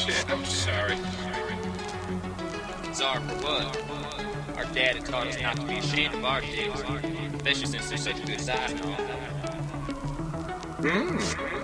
shit, I'm sorry. Sorry for what? Our dad had taught us not to be ashamed of our dicks, especially since they're such good size and all that.